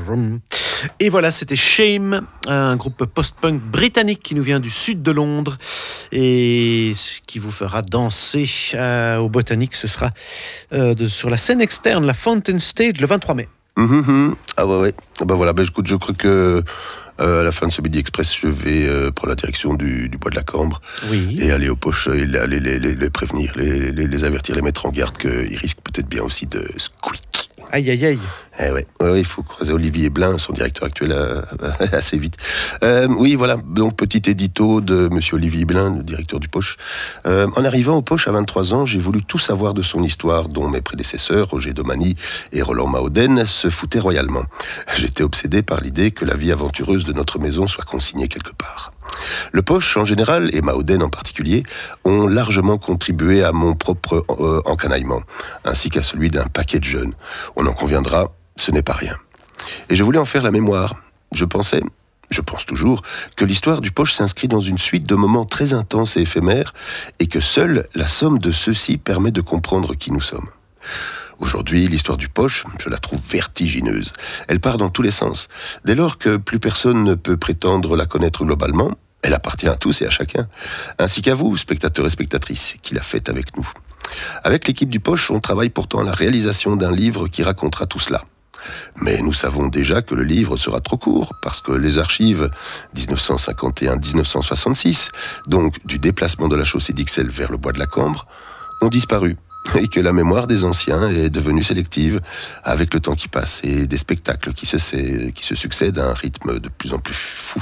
Et voilà, c'était Shame, un groupe post-punk britannique qui nous vient du sud de Londres et qui vous fera danser au Botanique. Ce sera sur la scène externe, la Fountain Stage, le 23 mai. Ah ouais. Ah bah voilà, écoute, je crois que à la fin de ce Midi Express, je vais prendre la direction du Bois de la Cambre. Oui. Et aller aux poches, et aller les prévenir, les avertir, les mettre en garde qu'ils risquent peut-être bien aussi de squeak. Aïe, aïe, aïe. Eh ouais, il faut croiser Olivier Blin, son directeur actuel, assez vite. Oui, voilà, donc petit édito de monsieur Olivier Blin, le directeur du Poche. En arrivant au Poche à 23 ans, j'ai voulu tout savoir de son histoire, dont mes prédécesseurs, Roger Domany et Roland Maoden, se foutaient royalement. J'étais obsédé par l'idée que la vie aventureuse de notre maison soit consignée quelque part. Le Poche, en général, et Maoden en particulier, ont largement contribué à mon propre encanaillement, ainsi qu'à celui d'un paquet de jeunes. On en conviendra, ce n'est pas rien. Et je voulais en faire la mémoire. Je pense toujours, que l'histoire du Poche s'inscrit dans une suite de moments très intenses et éphémères, et que seule la somme de ceux-ci permet de comprendre qui nous sommes. Aujourd'hui, l'histoire du Poche, je la trouve vertigineuse. Elle part dans tous les sens. Dès lors que plus personne ne peut prétendre la connaître globalement, elle appartient à tous et à chacun, ainsi qu'à vous, spectateurs et spectatrices, qui la faites avec nous. Avec l'équipe du Poche, on travaille pourtant à la réalisation d'un livre qui racontera tout cela. Mais nous savons déjà que le livre sera trop court, parce que les archives 1951-1966, donc du déplacement de la chaussée d'Ixelles vers le Bois de la Cambre, ont disparu. Et que la mémoire des anciens est devenue sélective avec le temps qui passe et des spectacles qui se succèdent à un rythme de plus en plus fou.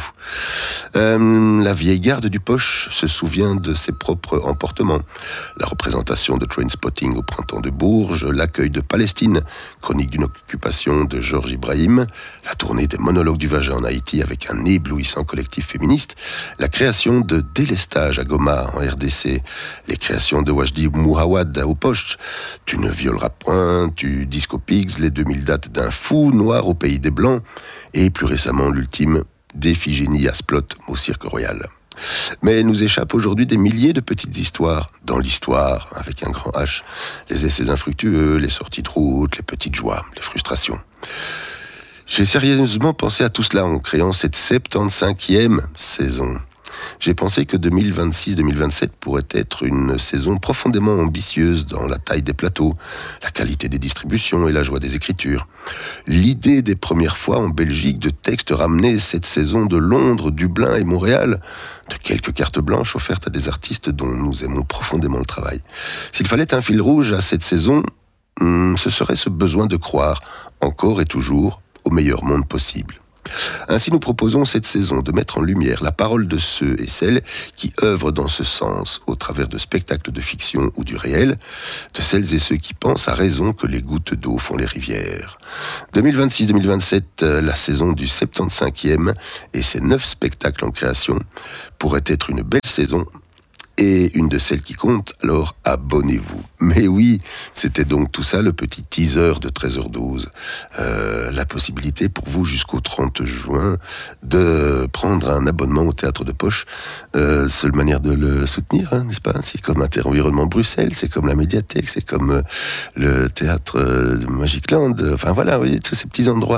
La vieille garde du Poche se souvient de ses propres emportements. La représentation de Trainspotting au printemps de Bourges, l'accueil de Palestine, chronique d'une occupation de Georges Ibrahim, la tournée des monologues du vagin en Haïti avec un éblouissant collectif féministe, la création de Délestage à Goma en RDC, les créations de Wajdi Mouawad au Poche, Tu ne violeras point, tu Disco Pigs, les 2000 dates d'un fou noir au pays des Blancs, et plus récemment l'ultime d'Iphigénie à Splot au Cirque Royal. Mais nous échappent aujourd'hui des milliers de petites histoires, dans l'histoire, avec un grand H, les essais infructueux, les sorties de route, les petites joies, les frustrations. J'ai sérieusement pensé à tout cela en créant cette 75e saison. J'ai pensé que 2026-2027 pourrait être une saison profondément ambitieuse dans la taille des plateaux, la qualité des distributions et la joie des écritures. L'idée des premières fois en Belgique de textes ramenés cette saison de Londres, Dublin et Montréal, de quelques cartes blanches offertes à des artistes dont nous aimons profondément le travail. S'il fallait un fil rouge à cette saison, ce serait ce besoin de croire, encore et toujours, au meilleur monde possible. Ainsi, nous proposons cette saison de mettre en lumière la parole de ceux et celles qui œuvrent dans ce sens, au travers de spectacles de fiction ou du réel, de celles et ceux qui pensent à raison que les gouttes d'eau font les rivières. 2026-2027, la saison du 75e et ses 9 spectacles en création pourrait être une belle saison et une de celles qui compte, alors abonnez-vous. Mais oui, c'était donc tout ça, le petit teaser de 13h12. La possibilité pour vous, jusqu'au 30 juin, de prendre un abonnement au Théâtre de Poche. Seule manière de le soutenir, n'est-ce pas ? C'est comme Inter-Environnement Bruxelles, c'est comme la Médiathèque, c'est comme le Théâtre de Magicland. Enfin voilà, vous voyez, tous ces petits endroits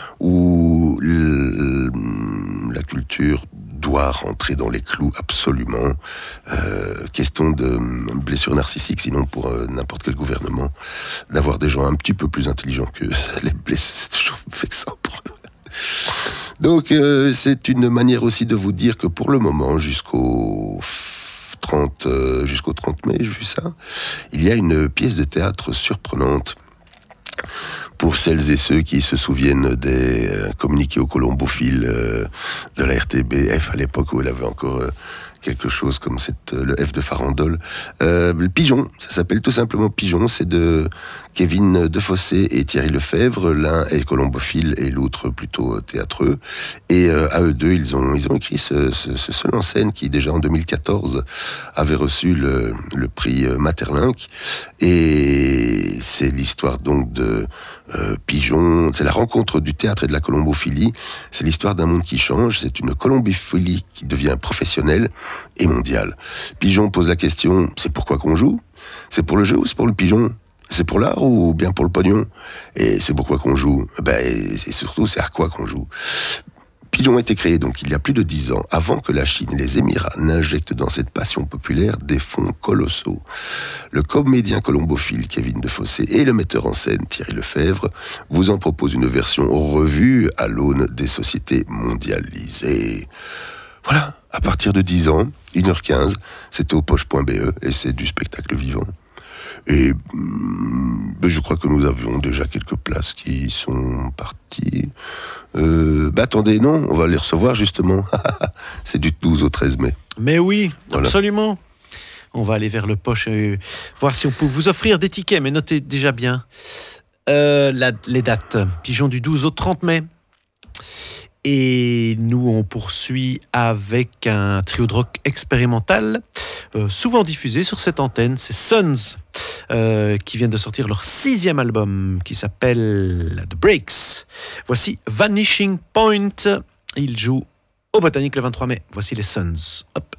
où la culture doit rentrer dans les clous absolument. Question de blessure narcissique, sinon pour n'importe quel gouvernement, d'avoir des gens un petit peu plus intelligents que ça les blesse, c'est toujours vexant pour eux. Donc c'est une manière aussi de vous dire que pour le moment, jusqu'au 30 mai, j'ai vu ça, il y a une pièce de théâtre surprenante. Pour celles et ceux qui se souviennent des communiqués aux colombophiles de la RTBF à l'époque où elle avait encore quelque chose comme le F de farandole. Le Pigeon, ça s'appelle tout simplement Pigeon, c'est de Kevin Defossé et Thierry Lefebvre, l'un est colombophile et l'autre plutôt théâtreux, et à eux deux, ils ont écrit ce seul en scène qui déjà en 2014 avait reçu le prix Materlinck, et c'est l'histoire donc de Pigeon, c'est la rencontre du théâtre et de la colombophilie, c'est l'histoire d'un monde qui change, c'est une colombophilie qui devient professionnelle et mondiale. Pigeon pose la question, c'est pourquoi qu'on joue ? C'est pour le jeu ou c'est pour le pigeon ? C'est pour l'art ou bien pour le pognon? Et c'est pourquoi qu'on joue? Et surtout, c'est à quoi qu'on joue? Pigeon a été créé donc il y a plus de 10 ans, avant que la Chine et les Émirats n'injectent dans cette passion populaire des fonds colossaux. Le comédien colombophile Kevin Defossé et le metteur en scène Thierry Lefebvre vous en proposent une version revue à l'aune des sociétés mondialisées. Voilà, à partir de 10 ans, 1h15, c'est au poche.be et c'est du spectacle vivant. Et je crois que nous avions déjà quelques places qui sont parties. Attendez, non, on va les recevoir justement. C'est du 12 au 13 mai. Mais oui, Voilà. absolument. On va aller vers le poche et voir si on peut vous offrir des tickets, mais notez déjà bien les dates. Pigeon du 12 au 30 mai. Et nous, on poursuit avec un trio de rock expérimental, souvent diffusé sur cette antenne. C'est Sons, qui viennent de sortir leur 6e album, qui s'appelle The Breaks. Voici Vanishing Point. Ils jouent au Botanique le 23 mai. Voici les Sons. Hop.